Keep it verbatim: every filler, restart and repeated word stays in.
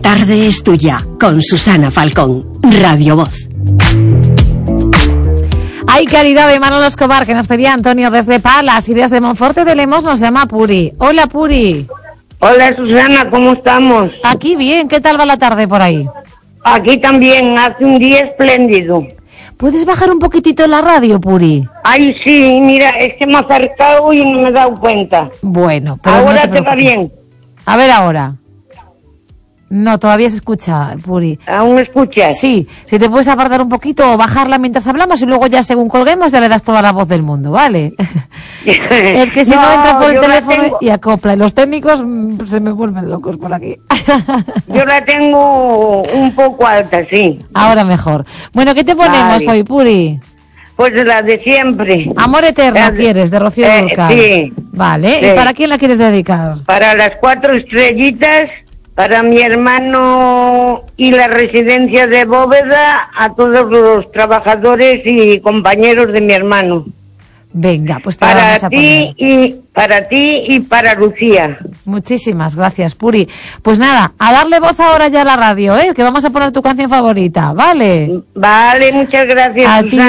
tarde es tuya, con Susana Falcón, Radio Voz. Hay calidad de Manolo Escobar, que nos pedía Antonio desde Palas, y desde Monforte de Lemos nos llama Puri. Hola, Puri. Hola, Susana, ¿cómo estamos? Aquí bien, ¿qué tal va la tarde por ahí? Aquí también, hace un día espléndido. ¿Puedes bajar un poquitito la radio, Puri? Ay, sí, mira, es que me he acercado y no me he dado cuenta. Bueno, pero ahora no te, te va bien. A ver ahora. No, todavía se escucha, Puri. ¿Aún me escuchas? Sí, si te puedes apartar un poquito o bajarla mientras hablamos y luego ya según colguemos ya le das toda la voz del mundo, ¿vale? Es que si no, no entra por el teléfono tengo... y acopla, y los técnicos mmm, se me vuelven locos por aquí. Yo la tengo un poco alta, sí. Ahora mejor. Bueno, ¿qué te ponemos vale. hoy, Puri? Pues la de siempre. Amor eterno de... quieres, de Rocío eh, Dúrcal. Sí. Vale, sí. ¿Y para quién la quieres dedicar? Para las cuatro estrellitas, para mi hermano y la residencia de Bóveda, a todos los trabajadores y compañeros de mi hermano. Venga, pues te para vamos a ti poner. y para ti y para Lucía. Muchísimas gracias, Puri. Pues nada, a darle voz ahora ya a la radio, ¿eh? Que vamos a poner tu canción favorita, ¿vale? Vale, muchas gracias. A ti.